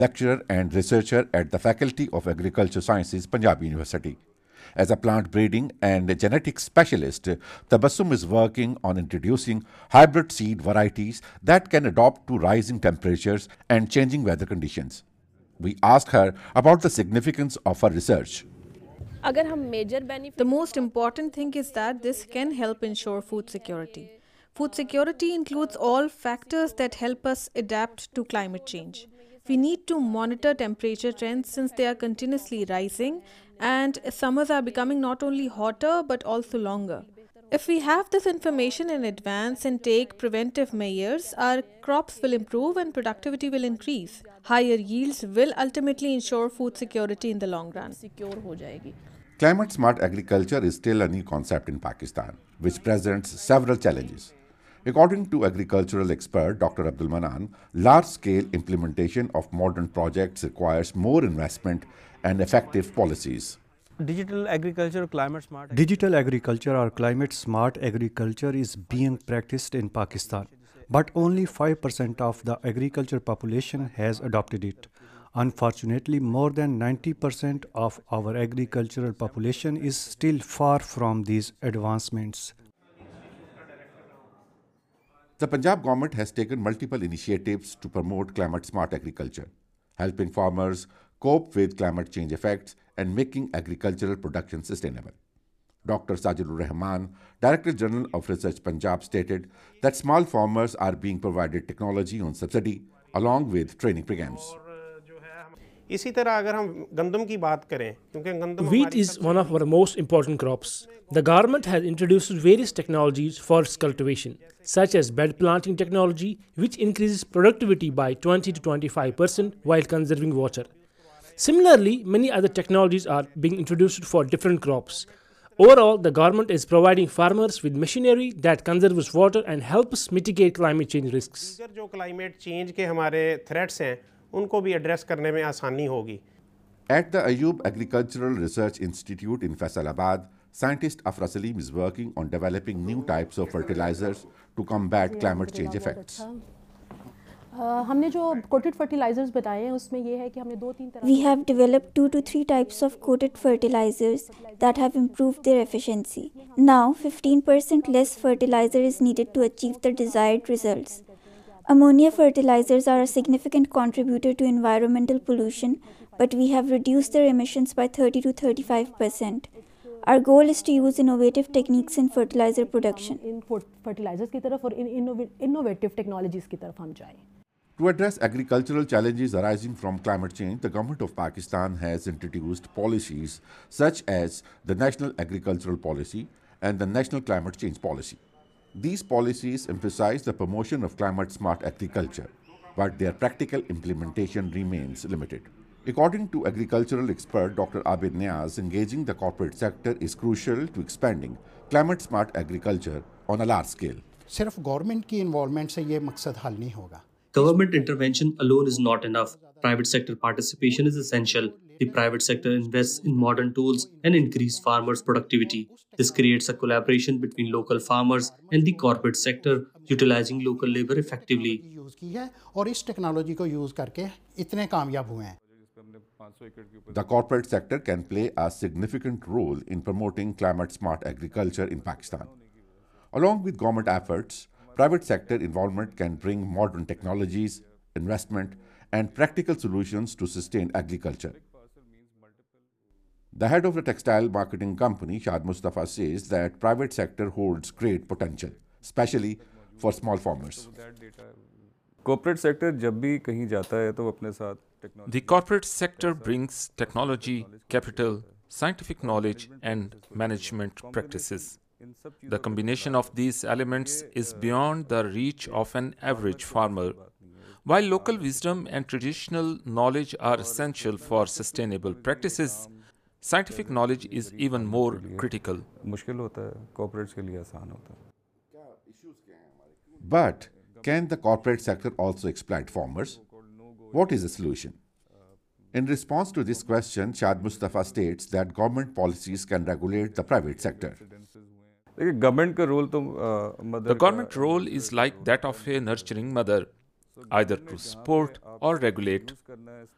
lecturer and researcher at the Faculty of Agriculture Sciences, Punjab University. As a plant breeding and genetics specialist, Tabassum is working on introducing hybrid seed varieties that can adapt to rising temperatures and changing weather conditions. We asked her about the significance of her research. अगर हम major The benefit most important thing is that this can help ensure food security. Food security includes all factors that help us adapt to climate change. We need to monitor temperature trends since they are continuously rising, and summers are becoming not only hotter but also longer. If we have this information in advance and take preventive measures, our crops will improve and productivity will increase. Higher yields will ultimately ensure food security in the long run. Secure हो जाएगी. Climate smart agriculture is still a new concept in Pakistan, which presents several challenges. According to agricultural expert Dr. Abdul Manan, large scale implementation of modern projects requires more investment and effective policies. Digital agriculture, climate smart. Digital agriculture or climate smart agriculture is being practiced in Pakistan, but only 5% of the agriculture population has adopted it. Unfortunately, more than 90% of our agricultural population is still far from these advancements. The Punjab government has taken multiple initiatives to promote climate smart agriculture, helping farmers cope with climate change effects and making agricultural production sustainable. Dr. Sajidur Rahman, Director General of Research Punjab, stated that small farmers are being provided technology on subsidy along with training programs. इसी तरह अगर हम गंदम की बात करें क्योंकि गंदम Wheat is one of our most important crops. The government has introduced various technologies for its cultivation, such as bed planting technology, which increases productivity by 20 to 25% while conserving water. Similarly, many other technologies are being introduced for different crops. Overall, the government is providing farmers with machinery that conserves water and helps mitigate climate change risks. जो climate change के हमारे threats हैं उनको भी address करने में आसानी होगी. At the Ayub Agricultural Research Institute in Faisalabad, scientist Afra Salim is working on developing new types of fertilizers to combat climate change effects. हमने जो कोटेड फर्टिलाइजर्स बताए हैं उसमें ये है कि हमने दो तीन तरह We have developed 2 to 3 types of coated fertilizers that have improved their efficiency. Now, 15% less fertilizer is needed to achieve the desired results. Ammonia fertilizers are a significant contributor to environmental pollution, but we have reduced their emissions by 30 to 35%. Our goal is to use innovative techniques in fertilizer production. In fertilisers की तरफ और innovative technologies की तरफ हम जाएं. To address agricultural challenges arising from climate change, the government of Pakistan has introduced policies such as the National Agricultural Policy and the National Climate Change Policy. These policies emphasize the promotion of climate smart agriculture, but their practical implementation remains limited. According to agricultural expert Dr. Abid Niaz, engaging the corporate sector is crucial to expanding climate smart agriculture on a large scale. सिर्फ government की involvement से ये मकसद हल नहीं होगा. Government intervention alone is not enough. Private sector participation is essential. The private sector invests in modern tools and increase farmers' productivity. This creates a collaboration between local farmers and the corporate sector, utilizing local labor effectively. Use की है और इस technology को use करके इतने कामयाब हुए हैं. The corporate sector can play a significant role in promoting climate smart agriculture in Pakistan. Along with government efforts, private sector involvement can bring modern technologies, investment, and practical solutions to sustain agriculture. The head of the textile marketing company, Shad Mustafa, says that private sector holds great potential, especially for small farmers. Corporate sector जब भी कहीं जाता है तो वो अपने साथ The corporate sector brings technology, capital, scientific knowledge, and management practices. The combination of these elements is beyond the reach of an average farmer. While local wisdom and traditional knowledge are essential for sustainable practices, scientific knowledge is even more critical. मुश्किल होता है, corporates के लिए आसान होता है. But can the corporate sector also exploit farmers? What is the solution? In response to this question, Shad Mustafa states that government policies can regulate the private sector. देखिए government का रोल तो The government role is like that of a nurturing mother, either to support or regulate.